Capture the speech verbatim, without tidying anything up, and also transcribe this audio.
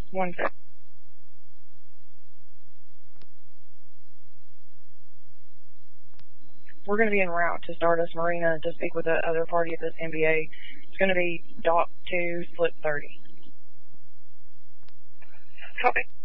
One sec. We're going to be en route to Stardust Marina to speak with the other party at this N B A. It's going to be Dock two, Slip thirty. Copy.